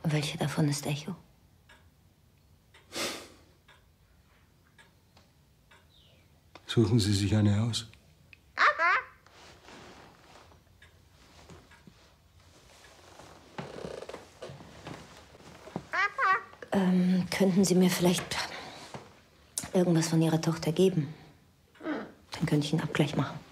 Welche davon ist Echo? Suchen Sie sich eine aus. Könnten Sie mir vielleicht irgendwas von Ihrer Tochter geben? Dann könnte ich einen Abgleich machen.